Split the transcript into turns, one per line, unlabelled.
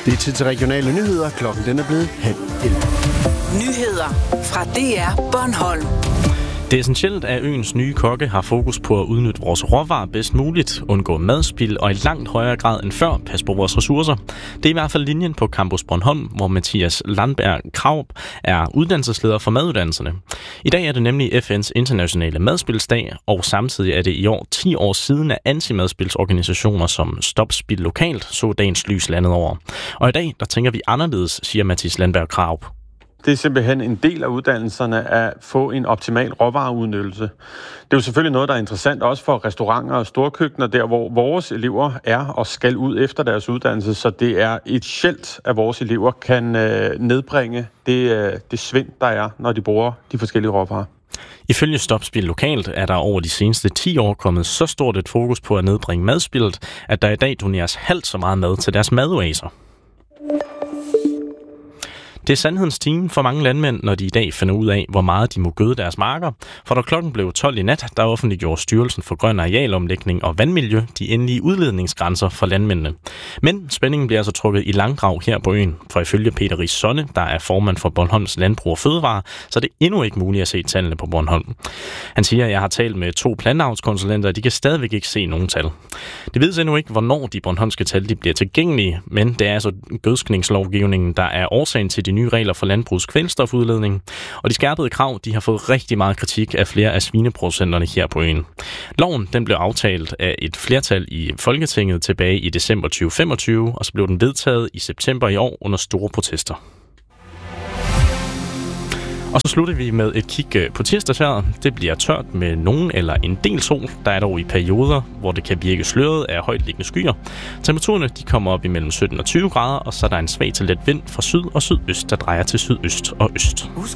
Det er tid til regionale nyheder. Klokken den er blevet 10:30.
Nyheder fra DR Bornholm.
Det er essentielt, at øens nye kokke har fokus på at udnytte vores råvarer bedst muligt, undgå madspild og i langt højere grad end før passe på vores ressourcer. Det er i hvert fald linjen på Campus Bornholm, hvor Mathias Landberg Kraup er uddannelsesleder for maduddannelserne. I dag er det nemlig FN's internationale madspildsdag, og samtidig er det i år 10 år siden, at antimadspildsorganisationer som Stop Spild Lokalt så dagens lys landet over. Og i dag, der tænker vi anderledes, siger Mathias Landberg Kraup.
Det er simpelthen en del af uddannelserne at få en optimal råvareudnyttelse. Det er jo selvfølgelig noget, der er interessant også for restauranter og storkøkkener, der hvor vores elever er og skal ud efter deres uddannelse, så det er et sjælt, at vores elever kan nedbringe det svind, der er, når de bruger de forskellige råvarer.
Ifølge Stop Spild Lokalt er der over de seneste 10 år kommet så stort et fokus på at nedbringe madspildet, at der i dag doneres halvt så meget mad til deres madoaser. Det er sandhedens time for mange landmænd, når de i dag finder ud af, hvor meget de må gøde deres marker. For da klokken blev 12 i nat, der offentliggjorde Styrelsen for Grøn Arealomlægning og Vandmiljø de endelige udledningsgrænser for landmændene. Men spændingen bliver altså trukket i langdrag her på øen. For ifølge Peter Ries Sonne, der er formand for Bornholms Landbrug og Fødevare, så er det endnu ikke muligt at se tallene på Bornholm. Han siger, at jeg har talt med 2 planteavlskonsulenter, og de kan stadigvæk ikke se nogen tal. Det vides endnu ikke, hvornår de bornholmske tal bliver tilgængelige, men det er altså gødskningslovgivningen, der er årsagen til de nye regler for landbrugets kvælstofudledning, og de skærpede krav, de har fået rigtig meget kritik af flere af svineproducenterne her på øen. Loven, den blev aftalt af et flertal i Folketinget tilbage i december 2025, og så blev den vedtaget i september i år under store protester. Og så slutter vi med et kig på tirsdagsvejret. Det bliver tørt med nogen eller en del sol. Der er dog i perioder, hvor det kan virke sløret af højtliggende skyer. Temperaturerne de kommer op imellem 17 og 20 grader, og så er der en svag til let vind fra syd og sydøst, der drejer til sydøst og øst.